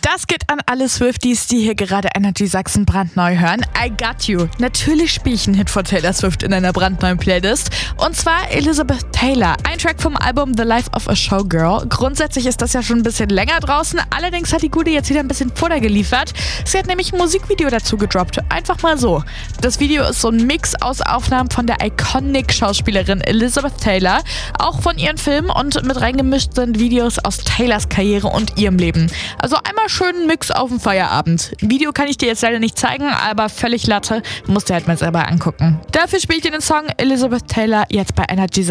Das geht an alle Swifties, die hier gerade Energy Sachsen brandneu hören. I Got You. Natürlich spiele ich einen Hit von Taylor Swift in einer brandneuen Playlist. Und zwar Elizabeth Taylor. Ein Track vom Album The Life of a Showgirl. Grundsätzlich ist das ja schon ein bisschen länger draußen. Allerdings hat die Gute jetzt wieder ein bisschen Futter geliefert. Sie hat nämlich ein Musikvideo dazu gedroppt. Einfach mal so. Das Video ist so ein Mix aus Aufnahmen von der Iconic-Schauspielerin Elizabeth Taylor, auch von ihren Filmen, und mit reingemischt sind Videos aus Taylors Karriere und ihrem Leben. Also einmal schönen Mix auf dem Feierabend. Video kann ich dir jetzt leider nicht zeigen, aber völlig Latte. Musst dir halt mal selber angucken. Dafür spiele ich dir den Song Elizabeth Taylor jetzt bei Energy